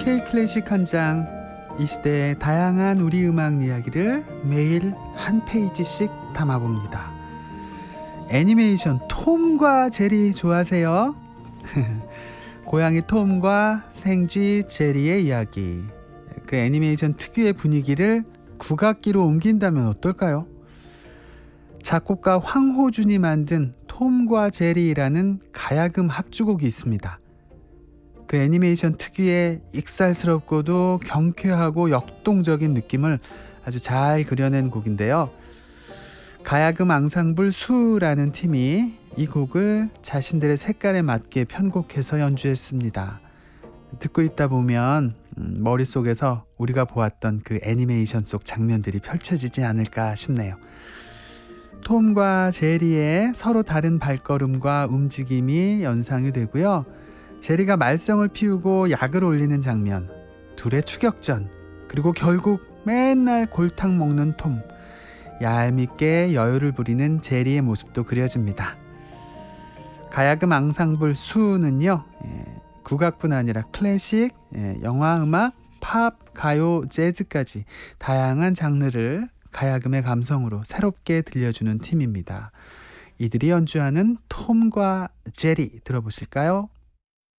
K클래식 한 장, 이 시대의 다양한 우리 음악 이야기를 매일 한 페이지씩 담아봅니다. 애니메이션 톰과 제리 좋아하세요? 고양이 톰과 생쥐 제리의 이야기, 그 애니메이션 특유의 분위기를 국악기로 옮긴다면 어떨까요? 작곡가 황호준이 만든 톰과 제리라는 가야금 합주곡이 있습니다. 그 애니메이션 특유의 익살스럽고도 경쾌하고 역동적인 느낌을 아주 잘 그려낸 곡인데요. 가야금 앙상블 수라는 팀이 이 곡을 자신들의 색깔에 맞게 편곡해서 연주했습니다. 듣고 있다 보면 머릿속에서 우리가 보았던 그 애니메이션 속 장면들이 펼쳐지지 않을까 싶네요. 톰과 제리의 서로 다른 발걸음과 움직임이 연상이 되고요. 제리가 말썽을 피우고 약을 올리는 장면, 둘의 추격전, 그리고 결국 맨날 골탕 먹는 톰, 얄밉게 여유를 부리는 제리의 모습도 그려집니다. 가야금 앙상블 수는요, 국악뿐 아니라 클래식, 영화 음악, 팝, 가요, 재즈까지 다양한 장르를 가야금의 감성으로 새롭게 들려주는 팀입니다. 이들이 연주하는 톰과 제리 들어보실까요?